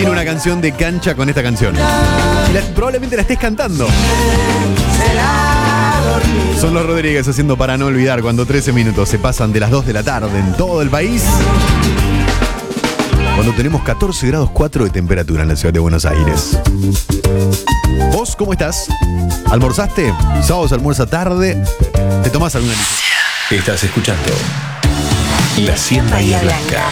tiene una canción de cancha con esta canción. Probablemente la estés cantando. Son los Rodríguez haciendo Para No Olvidar, cuando 13 minutos se pasan de las 2 de la tarde en todo el país. Cuando tenemos 14 grados 4 de temperatura en la ciudad de Buenos Aires. ¿Vos cómo estás? ¿Almorzaste? ¿Sábado se almuerza tarde? ¿Te tomás alguna licencia? Estás escuchando La Hacienda Bahía Blanca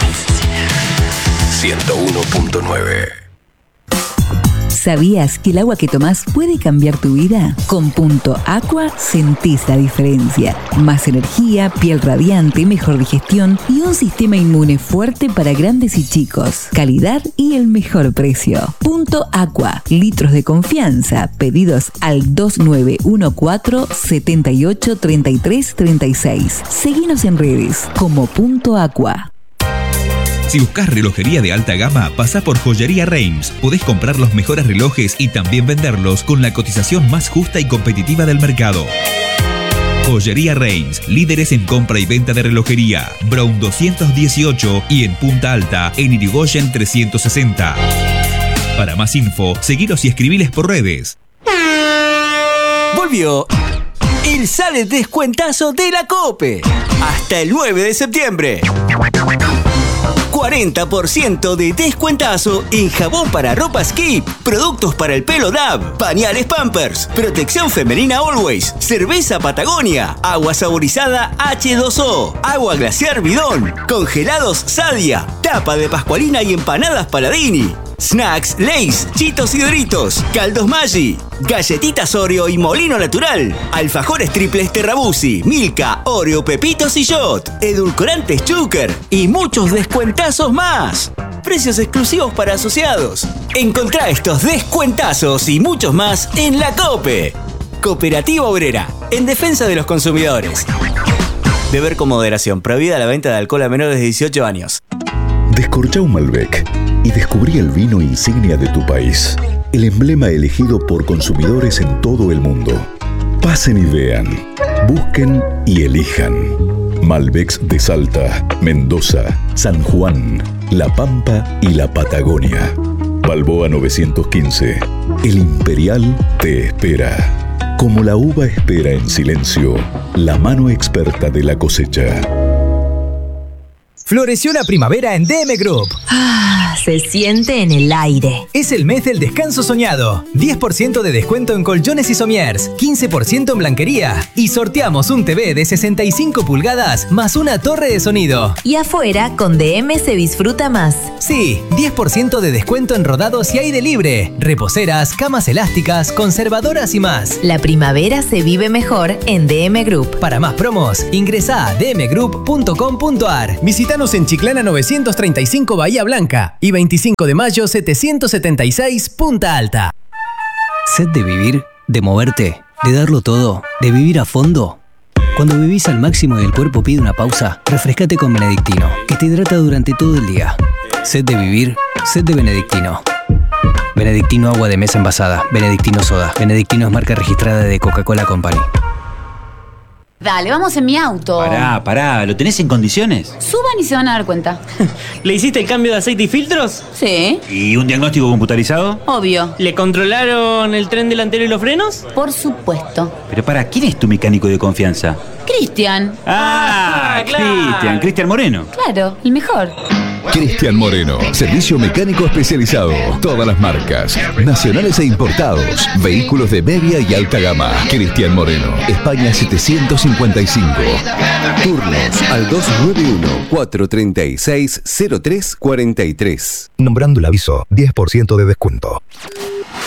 101.9. ¿Sabías que el agua que tomás puede cambiar tu vida? Con Punto Aqua sentís la diferencia. Más energía, piel radiante, mejor digestión y un sistema inmune fuerte para grandes y chicos. Calidad y el mejor precio. Punto Aqua. Litros de confianza. Pedidos al 2914-783336. Seguinos en redes como Punto Aqua. Si buscas relojería de alta gama, pasá por Joyería Reims. Podés comprar los mejores relojes y también venderlos con la cotización más justa y competitiva del mercado. Joyería Reims, líderes en compra y venta de relojería. Brown 218 y en Punta Alta, en Irigoyen 360. Para más info, seguilos y escribiles por redes. Volvió el Sale Descuentazo de la COPE. Hasta el 9 de septiembre. 40% de descuentazo en jabón para ropa Skip, productos para el pelo DAB, pañales Pampers, protección femenina Always, cerveza Patagonia, agua saborizada H2O, agua glaciar Bidón, congelados Sadia, tapa de Pascualina y empanadas Paladini, snacks Lay's, Chitos y Doritos, caldos Maggi, galletitas Oreo y Molino Natural, alfajores triples Terrabusi, Milka, Oreo, Pepitos y Shot, edulcorantes Chucker y muchos descuentazos más. Precios exclusivos para asociados. Encontrá estos descuentazos y muchos más en la COPE. Cooperativa Obrera, en defensa de los consumidores. Beber con moderación. Prohibida la venta de alcohol a menores de 18 años. Descorchá un Malbec y descubrí el vino insignia de tu país. El emblema elegido por consumidores en todo el mundo. Pasen y vean, busquen y elijan. Malbecs de Salta, Mendoza, San Juan, La Pampa y la Patagonia. Balboa 915. El Imperial te espera. Como la uva espera en silencio, la mano experta de la cosecha. Floreció la primavera en DM Group. Se siente en el aire. Es el mes del descanso soñado. 10% de descuento en colchones y somiers, 15% en blanquería. Y sorteamos un TV de 65 pulgadas más una torre de sonido. Y afuera, con DM se disfruta más. Sí, 10% de descuento en rodados y aire libre. Reposeras, camas elásticas, conservadoras y más. La primavera se vive mejor en DM Group. Para más promos, ingresá a dmgroup.com.ar. Visítanos en Chiclana 935 Bahía Blanca y 25 de mayo 776 Punta Alta. ¿Sed de vivir? ¿De moverte? ¿De darlo todo? ¿De vivir a fondo? Cuando vivís al máximo y el cuerpo pide una pausa, refrescate con Benedictino, que te hidrata durante todo el día. ¿Sed de vivir? Sed de Benedictino. Benedictino agua de mesa envasada. Benedictino soda. Benedictino es marca registrada de Coca-Cola Company. Dale, vamos en mi auto. Pará, ¿lo tenés en condiciones? Suban y se van a dar cuenta. ¿Le hiciste el cambio de aceite y filtros? Sí. ¿Y un diagnóstico computarizado? Obvio. ¿Le controlaron el tren delantero y los frenos? Por supuesto. Pero ¿quién es tu mecánico de confianza? Cristian. Claro. Cristian Moreno. Claro, el mejor. Cristian Moreno, servicio mecánico especializado. Todas las marcas, nacionales e importados. Vehículos de media y alta gama. Cristian Moreno, España 755. Turnos al 291-436-0343. Nombrando el aviso, 10% de descuento.